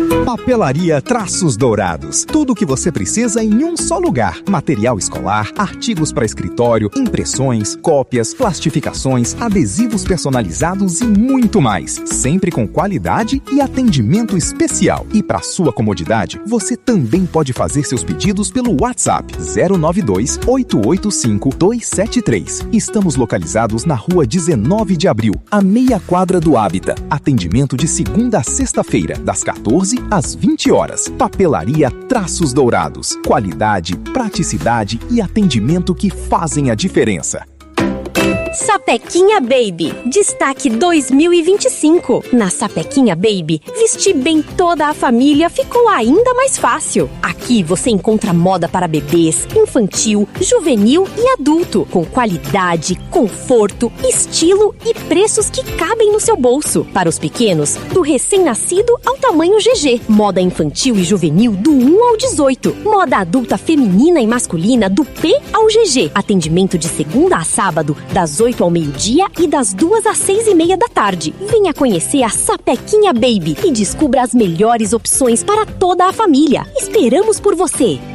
Papelaria Traços Dourados. Tudo o que você precisa em um só lugar. Material escolar, artigos para escritório, impressões, cópias, plastificações, adesivos personalizados e muito mais. Sempre com qualidade e atendimento especial. E para sua comodidade, você também pode fazer seus pedidos pelo WhatsApp 092-885-273. Estamos localizados na rua 19 de abril, a meia quadra do Hábita. Atendimento de segunda a sexta-feira, das 14 às 20 horas. Papelaria Traços Dourados. Qualidade, praticidade e atendimento que fazem a diferença. Sapequinha Baby, destaque 2025. Na Sapequinha Baby, vestir bem toda a família ficou ainda mais fácil. Aqui você encontra moda para bebês, infantil, juvenil e adulto, com qualidade, conforto, estilo e preços que cabem no seu bolso. Para os pequenos, do recém-nascido ao tamanho GG. Moda infantil e juvenil do 1 ao 18. Moda adulta feminina e masculina do P ao GG. Atendimento de segunda a sábado, das 8 ao meio-dia e das 2 às 6:30 da tarde. Venha conhecer a Sapequinha Baby e descubra as melhores opções para toda a família. Esperamos por você!